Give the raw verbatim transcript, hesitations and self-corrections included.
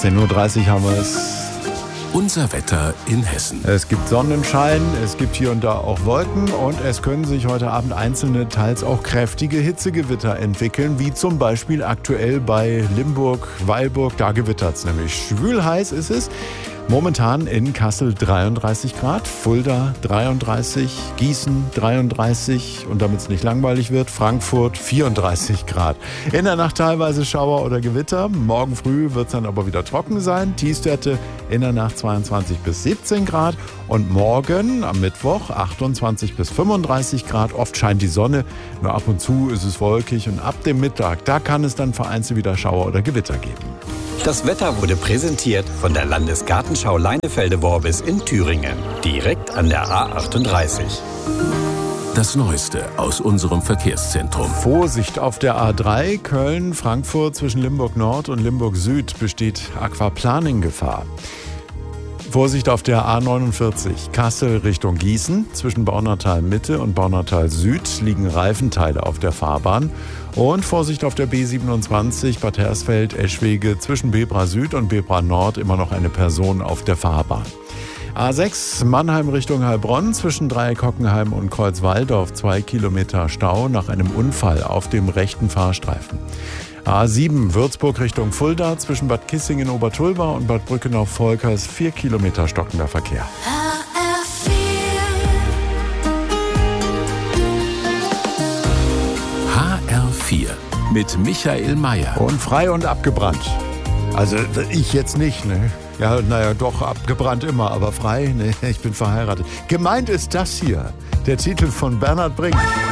zehn Uhr dreißig haben wir es. Unser Wetter in Hessen. Es gibt Sonnenschein, es gibt hier und da auch Wolken und es können sich heute Abend einzelne, teils auch kräftige Hitzegewitter entwickeln, wie zum Beispiel aktuell bei Limburg, Weilburg. Da gewittert es nämlich. Schwül heiß ist es. Momentan in Kassel dreiunddreißig Grad, Fulda dreiunddreißig, Gießen dreiunddreißig und damit es nicht langweilig wird, Frankfurt vierunddreißig Grad. In der Nacht teilweise Schauer oder Gewitter. Morgen früh wird es dann aber wieder trocken sein. Tiefstwerte in der Nacht zweiundzwanzig bis siebzehn Grad und morgen am Mittwoch achtundzwanzig bis fünfunddreißig Grad. Oft scheint die Sonne, nur ab und zu ist es wolkig und ab dem Mittag, da kann es dann vereinzelt wieder Schauer oder Gewitter geben. Das Wetter wurde präsentiert von der Landesgartenschau Leinefelde-Worbis in Thüringen, direkt an der A achtunddreißig. Das Neueste aus unserem Verkehrszentrum. Vorsicht auf der A drei Köln-Frankfurt zwischen Limburg Nord und Limburg Süd besteht Aquaplaning-Gefahr. Vorsicht auf der A neunundvierzig Kassel Richtung Gießen. Zwischen Baunatal Mitte und Baunatal Süd liegen Reifenteile auf der Fahrbahn. Und Vorsicht auf der B siebenundzwanzig Bad Hersfeld-Eschwege zwischen Bebra Süd und Bebra Nord immer noch eine Person auf der Fahrbahn. A sechs Mannheim Richtung Heilbronn zwischen Dreieck-Hockenheim und Kreuzwaldorf zwei Kilometer Stau nach einem Unfall auf dem rechten Fahrstreifen. A sieben Würzburg Richtung Fulda zwischen Bad Kissingen-Obertulba und Bad Brückenau-Volkers vier Kilometer stockender Verkehr. H R vier mit Michael Mayer. Und frei und abgebrannt. Also ich jetzt nicht, ne? Ja, naja, doch, abgebrannt immer, aber frei, ne? Ich bin verheiratet. Gemeint ist das hier, der Titel von Bernhard Brink.